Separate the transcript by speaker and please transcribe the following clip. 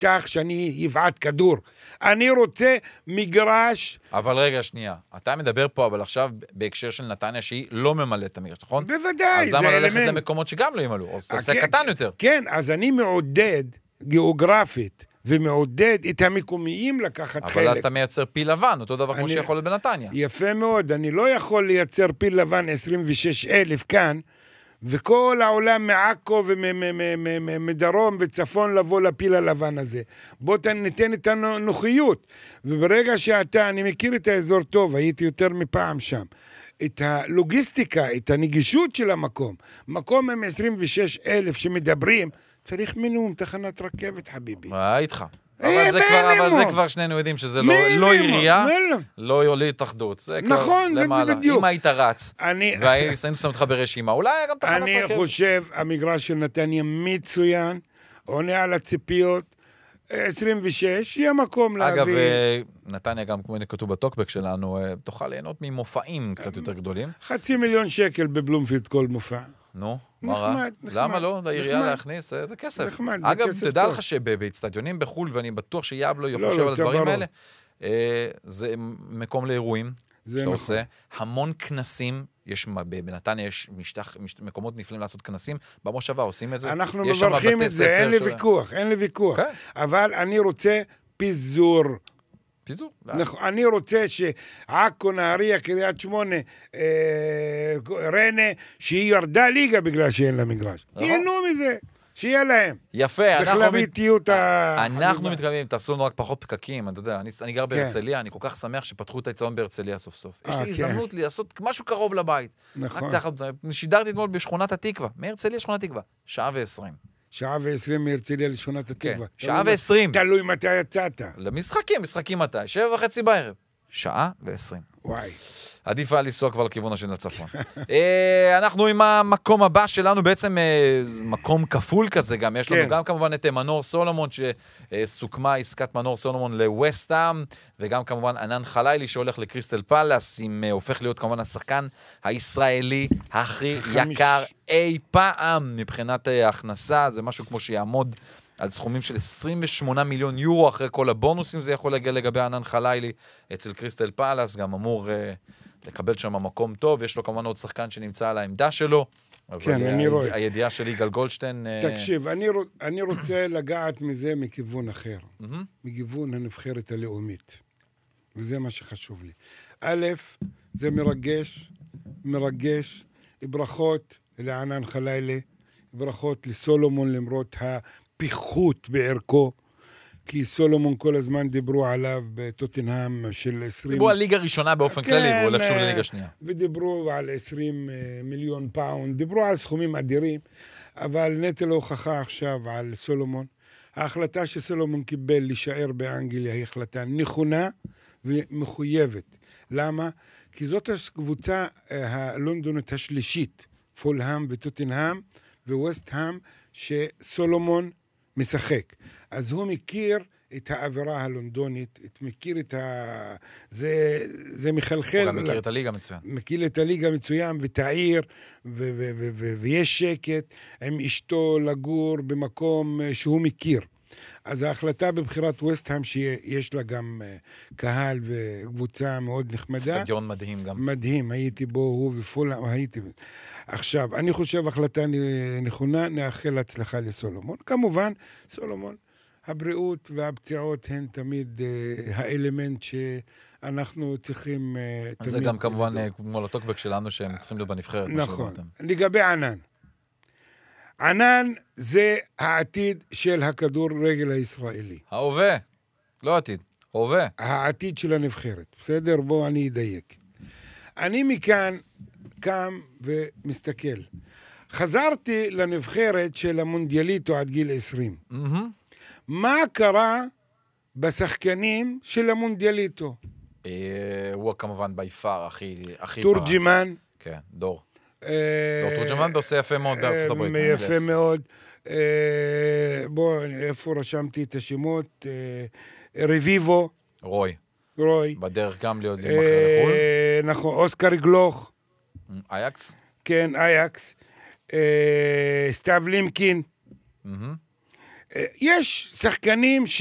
Speaker 1: כך שאני יבעט כדור. אני רוצה מגרש...
Speaker 2: אבל רגע, שנייה. אתה מדבר פה, אבל עכשיו בהקשר של נתניה, שהיא לא ממלאת את המגרש, נכון?
Speaker 1: בוודאי,
Speaker 2: אז למה ללכת למקומות שגם לא ימלאו? או תעשה קטן יותר.
Speaker 1: כן, אז אני מעודד גיאוגרפית, ומעודד את המקומיים לקחת חלק.
Speaker 2: אבל אז אתה מייצר פיל לבן, אותו דבר כמו שיכול להיות בנתניה.
Speaker 1: יפה מאוד, אני לא יכול לייצר פיל לבן 26,000 כאן, וכל העולם מעכו ומדרום וצפון לבוא לפיל הלבן הזה. בוא ניתן את הנוחיות. וברגע שאתה, אני מכיר את האזור טוב, הייתי יותר מפעם שם. את הלוגיסטיקה, את הנגישות של המקום. מקום עם 26,000 שמדברים, צריך מינימום תחנת רכבת, חביבי.
Speaker 2: איתך. אבל זה כבר שנינו יודעים שזה לא עירייה, לא יולי התאחדות.
Speaker 1: נכון, זה בדיוק.
Speaker 2: אם היית רץ, והיינו שם אותך ברשימה, אולי גם תחנת רכבת.
Speaker 1: אני חושב, המגרש של נתניה מצוין, עונה על הציפיות, 26, יהיה מקום להביא.
Speaker 2: אגב, נתניה גם כמו כתוב בטוקבק שלנו, תוכל ליהנות ממופעים קצת יותר גדולים.
Speaker 1: 500,000 שקל בבלומפילד כל מופע.
Speaker 2: נו, מה רע? למה לא? לעירייה להכניס, זה כסף. אגב, תדע לך שבאצטדיונים בחול, ואני בטוח שיאב לא יחושב על הדברים האלה, זה מקום לאירועים, שאתה עושה, המון כנסים, בנתניה יש מקומות נפלאים לעשות כנסים, במושבה עושים את זה.
Speaker 1: אנחנו מברכים את זה, אין לי ויכוח. אבל אני רוצה פיזור.
Speaker 2: פיזור.
Speaker 1: אני רוצה שעכו, נהריה, קריית שמונה, ריינה, שהיא ירדה ליגה בגלל שאין לה מגרש. ייהנו מזה, שיהיה להם.
Speaker 2: יפה,
Speaker 1: אנחנו
Speaker 2: מתכוונים, תעשו לנו רק פחות פקקים, אתה יודע, אני גר בהרצליה, אני כל כך שמח שפתחו את היצטדיון בהרצליה סוף סוף. יש לי הזדמנות לעשות משהו קרוב לבית.
Speaker 1: נכון.
Speaker 2: שידרתי אתמול בשכונת התקווה, מהרצליה שכונת התקווה, 1:20.
Speaker 1: 1:20 מהרצליה לשכונת התקווה.
Speaker 2: 1:20.
Speaker 1: תלוי מתי יצאת.
Speaker 2: משחקים מתי? 7:30 בערב. 1:20.
Speaker 1: וואי.
Speaker 2: עדיף היה לנסוע כבר לכיוון השני לצפון. אנחנו עם המקום הבא שלנו, בעצם מקום כפול כזה גם, יש לנו גם כמובן את מנור סולומון, שסוכמה עסקת מנור סולומון לווסט-האם, וגם כמובן ענן חלילי שהולך לקריסטל פלאס, הופך להיות כמובן השחקן הישראלי הכי יקר אי פעם מבחינת ההכנסה, זה משהו כמו שיעמוד על סכומים של 28 מיליון יורו, אחרי כל הבונוסים זה יכול להגיע לגבי ענן חלילי, אצל קריסטל פלאס, גם אמור לקבל שם מקום טוב, יש לו כמובן עוד שחקן שנמצא על העמדה שלו,
Speaker 1: כן, אני רואה.
Speaker 2: הידיעה של יגאל גולדשטיין...
Speaker 1: תקשיב, אני רוצה לגעת מזה מכיוון אחר, מכיוון הנבחרת הלאומית, וזה מה שחשוב לי. א', זה מרגש, ברכות לענן חלילי, ברכות לסולומון למרות פיחות בערכו, כי סולומון כל הזמן דיברו עליו בטוטנהאם של 20...
Speaker 2: דיברו על ליגה ראשונה באופן כללי, והוא הולך שוב לליגה שנייה.
Speaker 1: ודיברו על 20 מיליון פאונד, דיברו על סכומים אדירים, אבל נטל הוכחה עכשיו על סולומון. ההחלטה שסולומון קיבל להישאר באנגליה היא החלטה נכונה ומחויבת. למה? כי זאת הקבוצה הלונדונית השלישית, פולהאם וטוטנהאם וווסט-האם, שסולומון משחק. אז הוא מכיר את האווירה הלונדונית, מכיר את זה מחלחל...
Speaker 2: הוא גם מכיר את הליגה מצוין.
Speaker 1: מכיר את הליגה מצוין, ואת העיר, ויש שקט עם אשתו לגור במקום שהוא מכיר. אז ההחלטה בבחירת ווסט-האם, שיש לה גם קהל וקבוצה מאוד נחמדה.
Speaker 2: סטדיון מדהים גם.
Speaker 1: מדהים, הייתי בו, הוא ופולהאם, הייתי... עכשיו, אני חושב החלטה נכונה, נאחל הצלחה לסולומון. כמובן, סולומון, הבריאות והפציעות הן תמיד האלמנט שאנחנו צריכים...
Speaker 2: זה גם כמובן כמו לטוקבק שלנו שהם צריכים להיות בנבחרת.
Speaker 1: נכון. לגבי ענן. ענן זה העתיד של הכדורגל הישראלי.
Speaker 2: ההווה, לא עתיד, הווה.
Speaker 1: העתיד של הנבחרת. בסדר? בוא אני אדייק. אני מכאן קם ומסתכל. חזרתי לנבחרת של המונדיאליטו עד גיל 20. מה קרה בשחקנים של המונדיאליטו?
Speaker 2: הוא כמובן ביפר הכי
Speaker 1: תורג'מן.
Speaker 2: כן, דור תורג'מן עושה יפה מאוד בארצות הברית.
Speaker 1: יפה מאוד. בוא, איפה רשמתי את השמות? רביבו.
Speaker 2: רוי. בדרך גם להיות להימחר לחול.
Speaker 1: נכון, אוסקר גלוך.
Speaker 2: אייקס?
Speaker 1: כן, אייקס. סטאב לימקין. יש שחקנים